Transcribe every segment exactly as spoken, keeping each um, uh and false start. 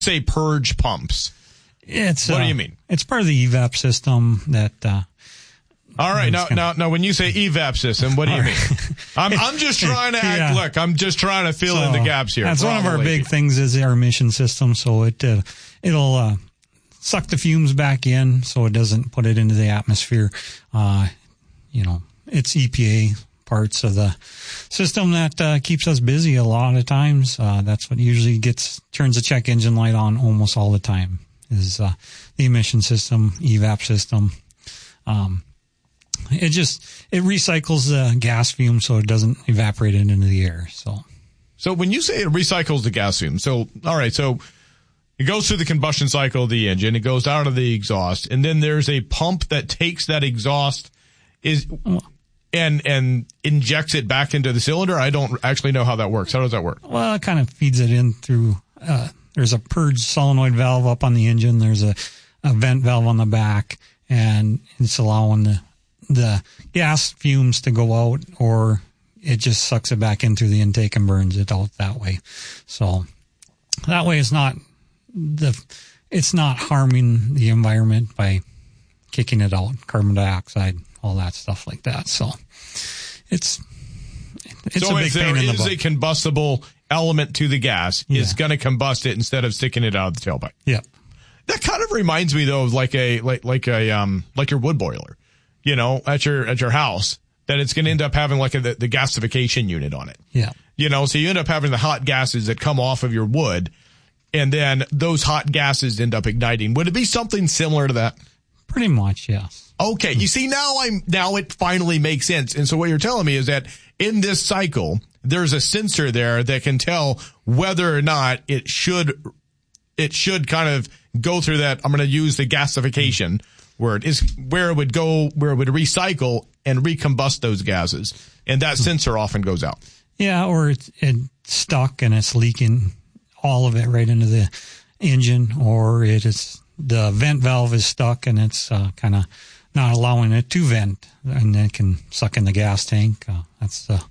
say purge pumps. It's what uh, do you mean? It's part of the E V A P system that. Uh, All right, now, now, now, when you say E V A P system, what do you mean? I'm, I'm just trying to act. Yeah. Look, I'm just trying to fill so in the gaps here. That's Probably. one of our big things is our emission system. So it uh, it'll uh, suck the fumes back in, so it doesn't put it into the atmosphere. Uh, you know, it's E P A parts of the system that uh, keeps us busy a lot of times. Uh, that's what usually gets turns the check engine light on almost all the time. Is uh, the emission system, E V A P system. Um, It just, it recycles the gas fume so it doesn't evaporate it into the air. So, so when you say it recycles the gas fume, so, all right, so it goes through the combustion cycle of the engine, it goes out of the exhaust, and then there's a pump that takes that exhaust is and and injects it back into the cylinder. I don't actually know how that works. How does that work? Well, it kind of feeds it in through, uh, there's a purge solenoid valve up on the engine. There's a, a vent valve on the back, and it's allowing the the gas fumes to go out, or it just sucks it back in through the intake and burns it out that way. So that way it's not the, it's not harming the environment by kicking it out, carbon dioxide, all that stuff like that. So it's, it's so a big if there pain in the is butt. a combustible element to the gas, Yeah. it's going to combust it instead of sticking it out of the tailpipe. Yep. That kind of reminds me though of like a, like, like a, um, like your wood boiler. You know, at your, at your house, that it's going to end up having like a, the, the gasification unit on it. Yeah. You know, so you end up having the hot gases that come off of your wood, and then those hot gases end up igniting. Would it be something similar to that? Pretty much, yes. Okay. You see, now I'm, now it finally makes sense. And so what you're telling me is that in this cycle, there's a sensor there that can tell whether or not it should, it should kind of go through that. I'm going to use the gasification word, is where it would go, where it would recycle and recombust those gases. And that sensor often goes out. Yeah, or it's, it's stuck and it's leaking all of it right into the engine, or it is, the vent valve is stuck and it's uh, kind of not allowing it to vent, and then it can suck in the gas tank. Uh, that's the,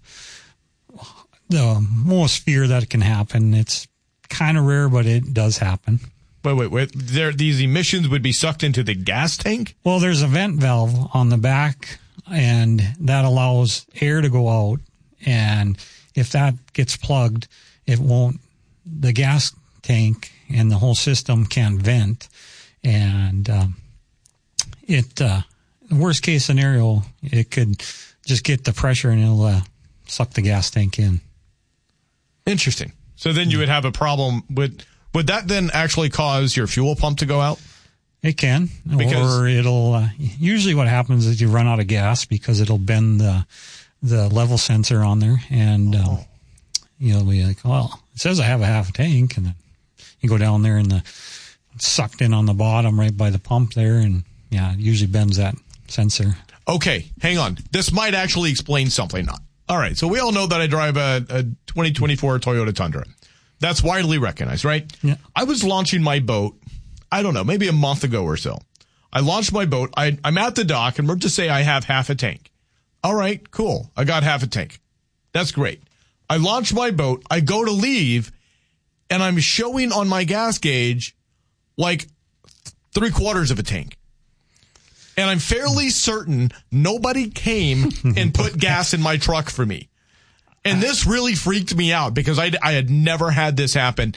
the most fear that can happen. It's kind of rare, but it does happen. Wait, wait, wait. There, these emissions would be sucked into the gas tank? Well, there's a vent valve on the back, and that allows air to go out. And if that gets plugged, it won't, the gas tank and the whole system can't vent. And um, it, uh, worst case scenario, it could just get the pressure and it'll uh, suck the gas tank in. Interesting. So then you would have a problem with, would that then actually cause your fuel pump to go out? It can, Because- or it'll, uh, usually what happens is you run out of gas because it'll bend the, the level sensor on there, and, um, Oh. you'll be like, well, it says I have a half a tank, and then you go down there and the, it's sucked in on the bottom right by the pump there, and yeah, it usually bends that sensor. Okay, hang on. This might actually explain something. All right, so we all know that I drive a, a twenty twenty-four Toyota Tundra. That's widely recognized, right? Yeah. I was launching my boat, I don't know, maybe a month ago or so. I launched my boat. I, I'm at the dock, and we're just say I have half a tank. All right, cool. I got half a tank. That's great. I launch my boat. I go to leave, and I'm showing on my gas gauge like three quarters of a tank. And I'm fairly certain nobody came and put gas in my truck for me. And this really freaked me out because I, I had never had this happen.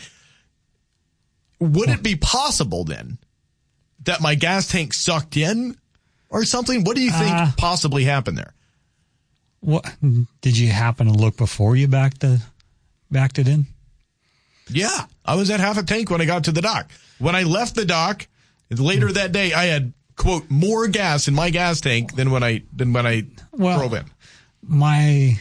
Would it be possible then that my gas tank sucked in or something? What do you think Uh, possibly happened there? What, did you happen to look before you backed the, backed it in? Yeah, I was at half a tank when I got to the dock. When I left the dock later that day, I had, quote, more gas in my gas tank than when I, than when I Well, drove in. My,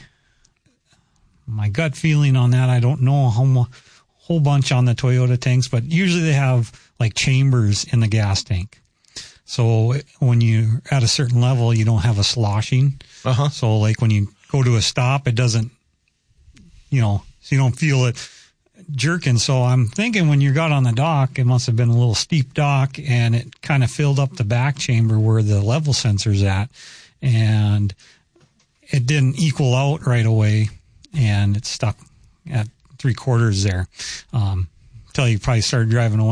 my gut feeling on that, I don't know how much, whole bunch on the Toyota tanks, but usually they have like chambers in the gas tank. So when you're at a certain level, you don't have a sloshing. Uh-huh. So like when you go to a stop, it doesn't, you know, so you don't feel it jerking. So I'm thinking when you got on the dock, it must have been a little steep dock, and it kind of filled up the back chamber where the level sensor's at, and it didn't equal out right away, and it stuck at three quarters there. Um, Until you probably started driving away.